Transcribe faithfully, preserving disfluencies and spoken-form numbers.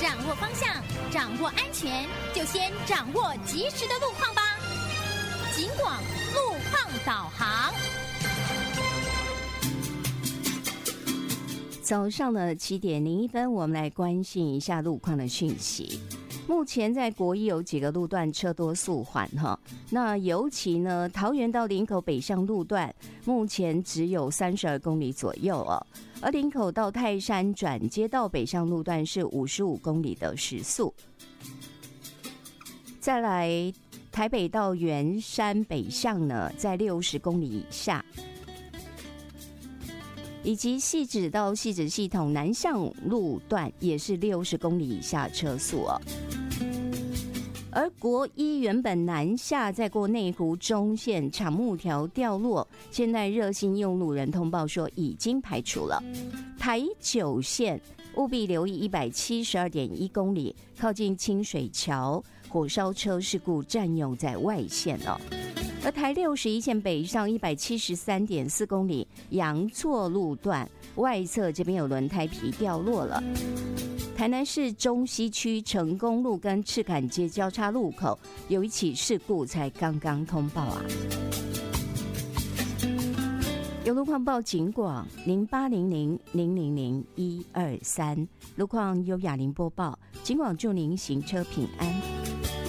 掌握方向，掌握安全，就先掌握及时的路况吧。警广路况导航。 早上的七点零一分，我们来关心一下路况的讯息。目前在国一有几个路段车多速缓哈，那尤其呢，桃园到林口北向路段目前只有三十二公里左右哦，而林口到泰山转接到北向路段是五十五公里的时速。再来，台北到圆山北向呢，在六十公里以下。以及汐止到汐止系统南向路段也是六十公里以下车速哦。而国一原本南下再过内湖中线长木条掉落，现在热心用路人通报说已经排除了。台九线务必留意一百七十二点一公里，靠近清水桥火烧车事故占用在外线哦。而台六十一线北上一百七十三点四公里，阳错路段外侧这边有轮胎皮掉落了。台南市中西区成功路跟赤坎街交叉路口有一起事故才刚刚通报啊。有路况报警广零八零零零零零一二三，路况由雅玲播报，警广祝您行车平安。